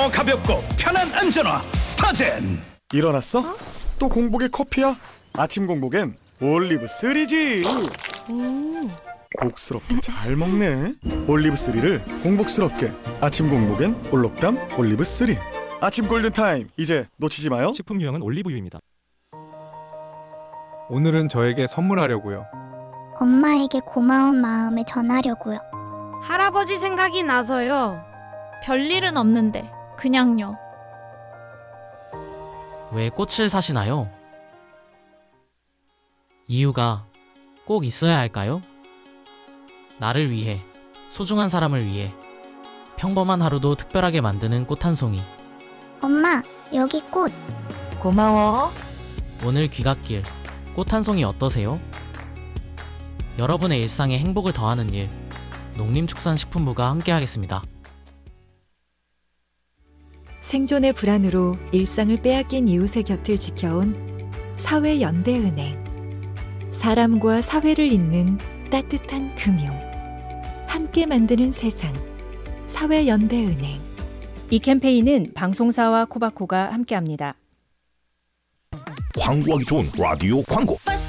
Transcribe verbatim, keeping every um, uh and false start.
더 가볍고 편한 안전화 스타젠. 일어났어? 어? 또 공복에 커피야? 아침 공복엔 올리브 쓰리지. 음. 복스럽게 잘 먹네. 올리브 쓰리를 공복스럽게. 아침 공복엔 올록담 올리브 쓰리. 아침 골든타임, 이제 놓치지 마요. 식품 유형은 올리브유입니다. 오늘은 저에게 선물하려고요. 엄마에게 고마운 마음을 전하려고요. 할아버지 생각이 나서요. 별일은 없는데 그냥요. 왜 꽃을 사시나요? 이유가 꼭 있어야 할까요? 나를 위해, 소중한 사람을 위해 평범한 하루도 특별하게 만드는 꽃 한 송이. 엄마, 여기 꽃. 고마워. 오늘 귀갓길 꽃 한 송이 어떠세요? 여러분의 일상에 행복을 더하는 일, 농림축산식품부가 함께하겠습니다. 생존의 불안으로 일상을 빼앗긴 이웃의 곁을 지켜온 사회연대은행. 사람과 사회를 잇는 따뜻한 금융. 함께 만드는 세상. 사회연대은행. 이 캠페인은 방송사와 코바코가 함께합니다. 광고하기 좋은 라디오 광고.